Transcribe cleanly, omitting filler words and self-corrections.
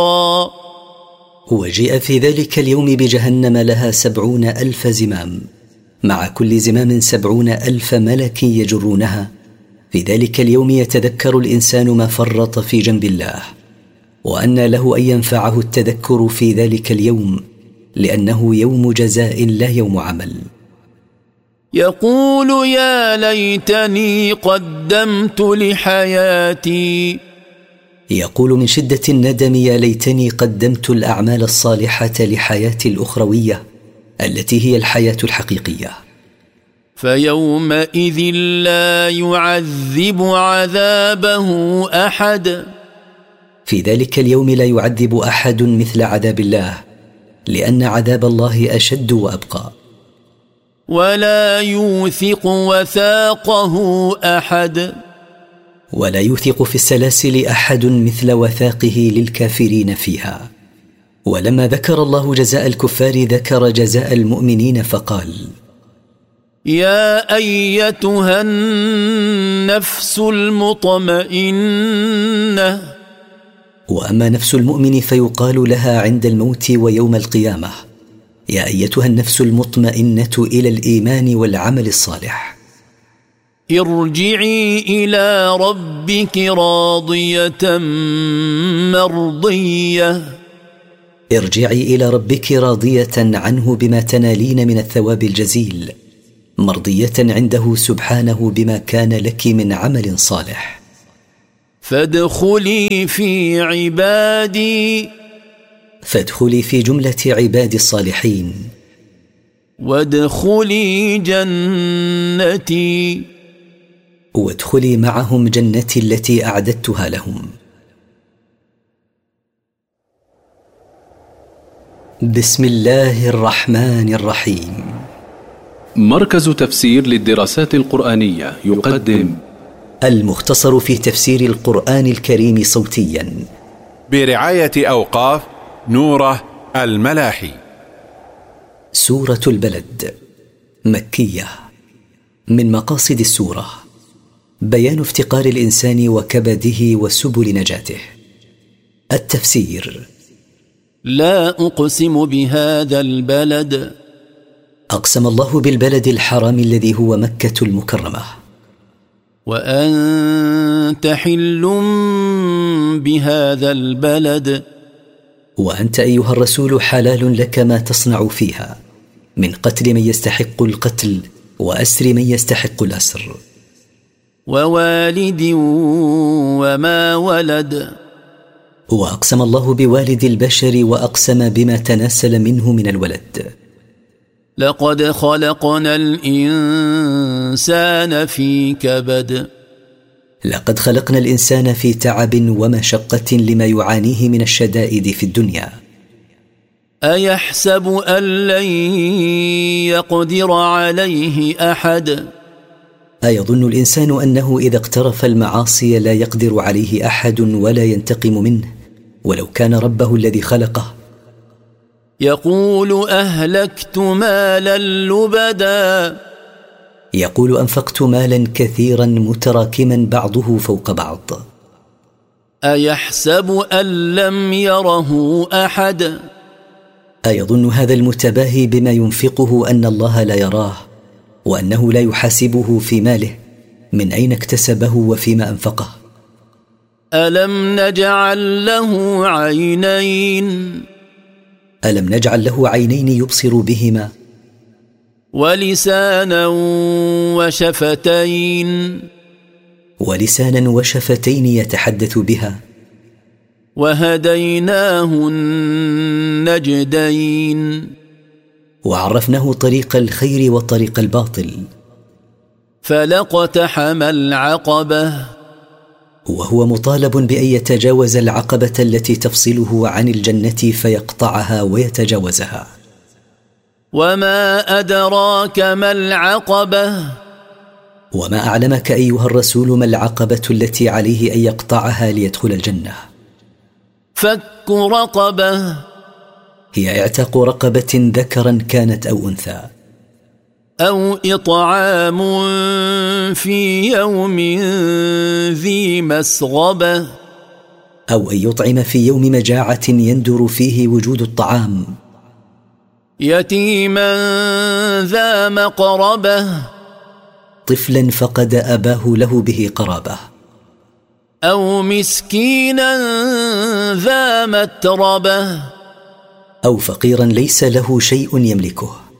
وجيء في ذلك اليوم بجهنم لها 70,000 زمام، مع كل زمام 70,000 ملك يجرونها. في ذلك اليوم يتذكر الإنسان ما فرط في جنب الله، وأن له أن ينفعه التذكر في ذلك اليوم، لأنه يوم جزاء لا يوم عمل. يقول يا ليتني قدمت لحياتي. يقول من شدة الندم يا ليتني قدمت الأعمال الصالحة لحياتي الأخروية التي هي الحياة الحقيقية. فيومئذ لا يعذب عذابه أحد. في ذلك اليوم لا يعذب أحد مثل عذاب الله، لأن عذاب الله أشد وأبقى. ولا يوثق وثاقه أحد. ولا يوثق في السلاسل أحد مثل وثاقه للكافرين فيها. ولما ذكر الله جزاء الكفار ذكر جزاء المؤمنين فقال: يا أيتها النفس المطمئنة. وأما نفس المؤمن فيقال لها عند الموت ويوم القيامة: يا أيتها النفس المطمئنة إلى الإيمان والعمل الصالح، ارجعي إلى ربك راضية مرضية. ارجعي إلى ربك راضية عنه بما تنالين من الثواب الجزيل، مرضية عنده سبحانه بما كان لك من عمل صالح. فادخلي في عبادي. فادخلي في جملة عباد الصالحين. وادخلي جنتي. وادخلي معهم جنتي التي أعددتها لهم. بسم الله الرحمن الرحيم. مركز تفسير للدراسات القرآنية يقدم المختصر في تفسير القرآن الكريم صوتيا برعاية أوقاف نوره الملاحي. سورة البلد مكية. من مقاصد السورة بيان افتقار الإنسان وكبده وسبل نجاته. التفسير: لا أقسم بهذا البلد. أقسم الله بالبلد الحرام الذي هو مكة المكرمة. وأنت حل بهذا البلد. وأنت أيها الرسول حلال لك ما تصنع فيها من قتل من يستحق القتل وأسر من يستحق الأسر. ووالد وما ولد. وأقسم الله بوالد البشر وأقسم بما تناسل منه من الولد. لقد خلقنا الإنسان في كبد. لقد خلقنا الإنسان في تعب ومشقة لما يعانيه من الشدائد في الدنيا. أيحسب أن لن يقدر عليه أحد. أيظن الإنسان أنه إذا اقترف المعاصي لا يقدر عليه أحد ولا ينتقم منه ولو كان ربه الذي خلقه؟ يقول أهلكت مالا لبدا. يقول أنفقت مالا كثيرا متراكما بعضه فوق بعض. أيحسب أن لم يره أحد. أيظن هذا المتباهي بما ينفقه أن الله لا يراه وأنه لا يحاسبه في ماله من أين اكتسبه وفيما أنفقه؟ ألم نجعل له عينين. ألم نجعل له عينين يبصر بهما؟ ولسانا وشفتين. ولسانا وشفتين يتحدث بها. وهديناه النجدين. وعرفناه طريق الخير وطريق الباطل. فلاقتحم العقبة. وهو مطالب بأن يتجاوز العقبة التي تفصله عن الجنة فيقطعها ويتجاوزها. وما أدراك ما العقبة. وما أعلمك أيها الرسول ما العقبة التي عليه أن يقطعها ليدخل الجنة؟ فك رقبة. هي اعتاق رقبة ذكرا كانت أو أنثى. أو إطعام في يوم ذي مسغبة. أو أن يطعم في يوم مجاعة يندر فيه وجود الطعام. يتيما ذا مقربة، طفلا فقد أباه له به قرابة. أو مسكينا ذا متربة، أو فقيرا ليس له شيء يملكه.